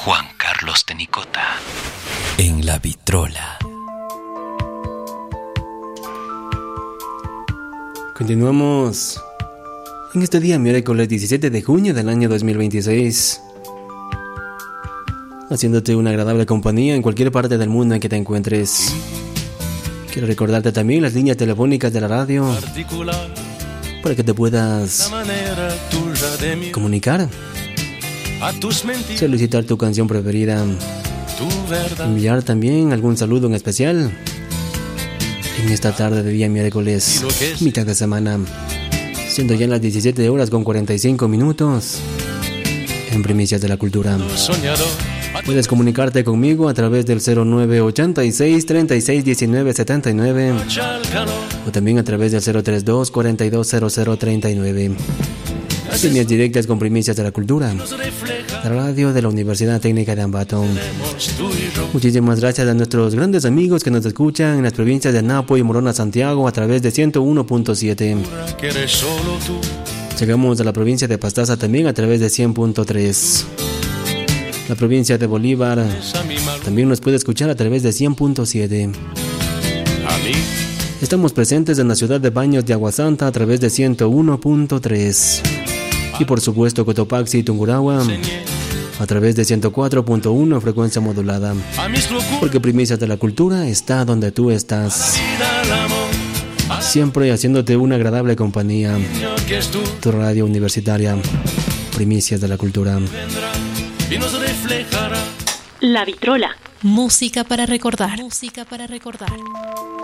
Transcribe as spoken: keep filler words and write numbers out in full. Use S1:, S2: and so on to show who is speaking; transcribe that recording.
S1: Juan Carlos Tenicota en La Vitrola.
S2: Continuamos en este día, miércoles diecisiete de junio del año dos mil veintiséis, haciéndote una agradable compañía en cualquier parte del mundo en que te encuentres. Quiero recordarte también las líneas telefónicas de la radio para que te puedas comunicar, solicitar tu canción preferida, enviar también algún saludo en especial en esta tarde de día miércoles, mitad de semana, siendo ya las diecisiete horas con cuarenta y cinco minutos en Primicias de la Cultura. Puedes comunicarte conmigo a través del cero nueve ochenta y seis, treinta y seis, diecinueve, setenta y nueve o también a través del cero treinta y dos, cuarenta y dos, cero cero treinta y nueve. Líneas directas con Primicias de la Cultura, la radio de la Universidad Técnica de Ambato. Muchísimas gracias a nuestros grandes amigos que nos escuchan en las provincias de Napo y Morona, Santiago a través de ciento uno punto siete. Llegamos a la provincia de Pastaza también a través de cien punto tres. La provincia de Bolívar también nos puede escuchar a través de cien punto siete. Estamos presentes en la ciudad de Baños de Aguasanta a través de ciento uno punto tres. Y por supuesto Cotopaxi y Tungurahua a través de ciento cuatro punto uno frecuencia modulada. Porque Primicias de la Cultura está donde tú estás, siempre haciéndote una agradable compañía. Tu radio universitaria, Primicias de la Cultura.
S3: La Vitrola. Música para recordar. Música para recordar.